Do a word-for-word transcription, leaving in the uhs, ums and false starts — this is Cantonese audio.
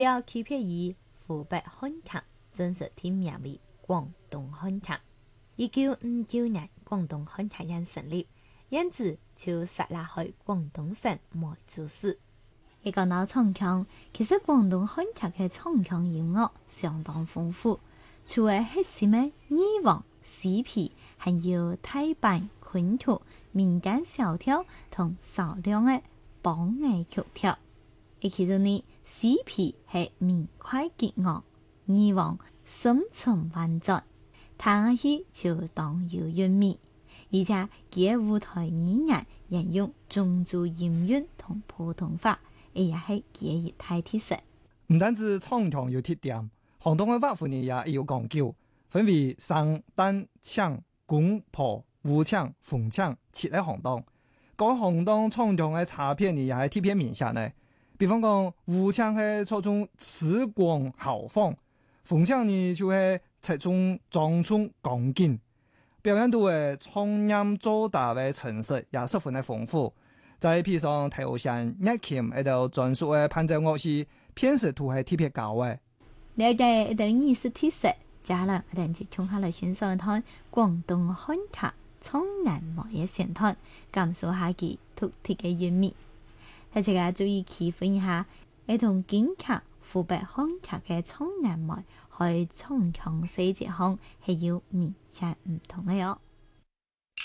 了區別於湖北漢劇，正式聽名為廣東漢劇。一九五九年，廣東漢劇院成立，因此就設立喺廣東省梅州市。一講到唱腔，其實廣東漢劇嘅唱腔音樂相當豐富，除咗核心嘅二黃、四皮，還有大板、昆曲、民間小調同少量嘅梆藝曲調。而其中呢，四皮係明快激昂，二黃深沉婉轉，聽起就當有韻味。而且佢舞台語言沿用漳州音韻同普通話，亦也係佢一大特色。 唔單止唱腔有特點，廣東嘅樂府呢也有講究，分為生、旦、搶、官、婆、武搶、鳳搶七個行當。各行當唱腔嘅差別呢也係特別明顯嘅。比方講，武搶係注重詞廣豪放，鳳搶呢就係側重莊重剛勁。表現度嘅唱音做大嘅程式也十分嘅豐富，在譬如上頭上樂琴喺度專屬嘅伴奏樂器，辨識度係特別高嘅。 了解一段意思特色，加上我哋就從下來欣賞一段廣東漢劇唱眼眉嘅線段，感受下佢獨特嘅韻味。大家注意區分一下，係同京劇、湖北漢劇嘅唱眼眉喺唱腔細節上係有明顯唔同嘅喲。